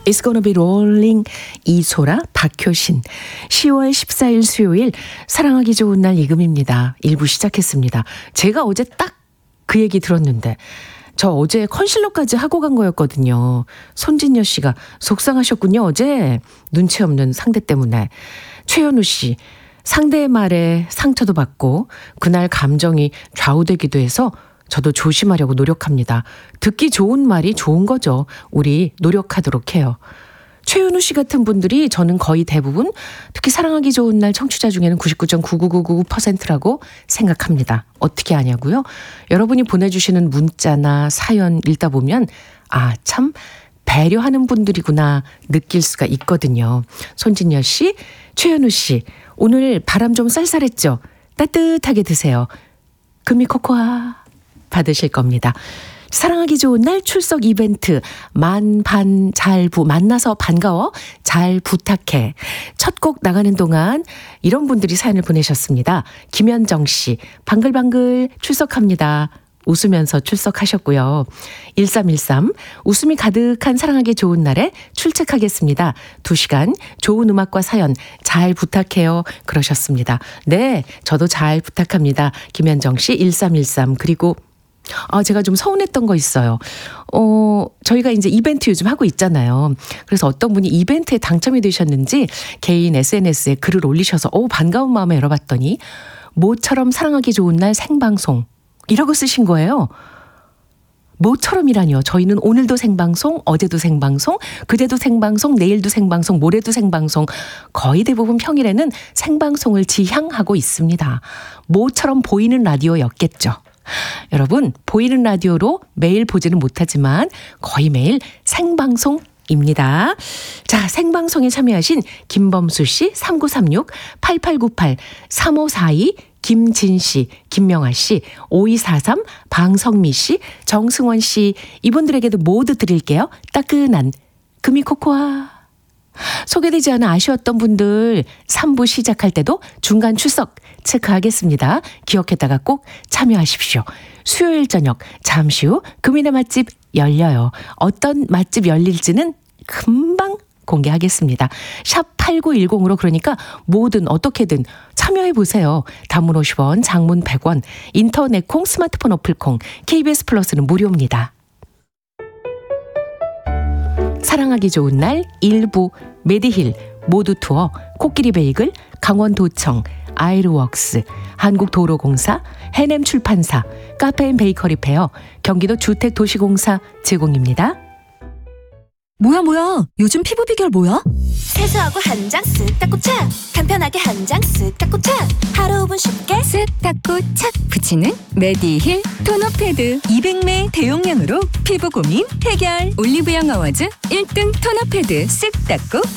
It's gonna be rolling. 이소라, 박효신. 10월 14일 수요일 사랑하기 좋은 날 이금입니다. 1부 시작했습니다. 제가 어제 딱 그 얘기 들었는데 저 어제 컨실러까지 하고 간 거였거든요. 손진여 씨가 속상하셨군요. 어제 눈치 없는 상대 때문에. 최현우 씨. 상대의 말에 상처도 받고 그날 감정이 좌우되기도 해서 저도 조심하려고 노력합니다. 듣기 좋은 말이 좋은 거죠. 우리 노력하도록 해요. 최윤우 씨 같은 분들이 저는 거의 대부분 특히 사랑하기 좋은 날 청취자 중에는 99.99999%라고 생각합니다. 어떻게 아냐고요? 여러분이 보내주시는 문자나 사연 읽다 보면 아, 참 배려하는 분들이구나 느낄 수가 있거든요. 손진여 씨, 최윤우 씨, 오늘 바람 좀 쌀쌀했죠? 따뜻하게 드세요. 금이 코코아 받으실 겁니다. 사랑하기 좋은 날 출석 이벤트 만반잘부 만나서 반가워 잘 부탁해. 첫 곡 나가는 동안 이런 분들이 사연을 보내셨습니다. 김현정 씨 방글방글 출석합니다. 웃으면서 출석하셨고요. 1313 웃음이 가득한 사랑하기 좋은 날에 출첵하겠습니다. 2시간 좋은 음악과 사연 잘 부탁해요. 그러셨습니다. 네, 저도 잘 부탁합니다. 김현정 씨 1313 그리고 제가 좀 서운했던 거 있어요. 저희가 이제 이벤트 요즘 하고 있잖아요. 그래서 어떤 분이 이벤트에 당첨이 되셨는지 개인 SNS에 글을 올리셔서 반가운 마음에 열어봤더니 모처럼 사랑하기 좋은 날 생방송 이라고 쓰신 거예요. 모처럼이라니요. 저희는 오늘도 생방송, 어제도 생방송, 그제도 생방송, 내일도 생방송, 모레도 생방송, 거의 대부분 평일에는 생방송을 지향하고 있습니다. 모처럼 보이는 라디오였겠죠. 여러분, 보이는 라디오로 매일 보지는 못하지만 거의 매일 생방송입니다. 자, 생방송에 참여하신 김범수 씨, 3936, 8898, 3542, 김진 씨, 김명아 씨, 5243, 방성미 씨, 정승원 씨 이분들에게도 모두 드릴게요. 따끈한 금이 코코아. 소개되지 않아 아쉬웠던 분들 3부 시작할 때도 중간 출석 체크하겠습니다. 기억했다가 꼭 참여하십시오. 수요일 저녁 잠시 후 금이네 맛집 열려요. 어떤 맛집 열릴지는 금방 공개하겠습니다. 샵 8910으로 그러니까 뭐든 어떻게든 참여해보세요. 단문 50원, 장문 100원, 인터넷 콩, 스마트폰 어플 콩, KBS 플러스는 무료입니다. 사랑하기 좋은 날 일부 메디힐 모두 투어 코끼리 베이글 강원도청 아이르웍스 한국도로공사 해냄 출판사 카페인 베이커리 페어 경기도 주택도시공사 제공입니다. 뭐야 요즘 피부 비결 뭐야? 세수하고 한 장 쓱 닦고 착 간편하게 한 장 쓱 닦고 착 하루 5분 쉽게 쓱 닦고 착 붙이는 메디힐 토너 패드 200ml 대용량으로 피부 고민 해결 올리브영 어워즈 1등 토너 패드 쓱 닦고